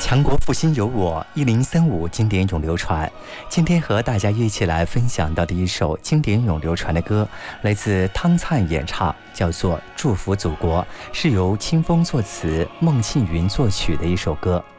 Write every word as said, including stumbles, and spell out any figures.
强国复兴有我，一零三五经典永流传。今天和大家一起来分享到的一首经典永流传的歌，来自汤灿演唱，叫做《祝福祖国》，是由清风作词，孟庆云作曲的一首歌。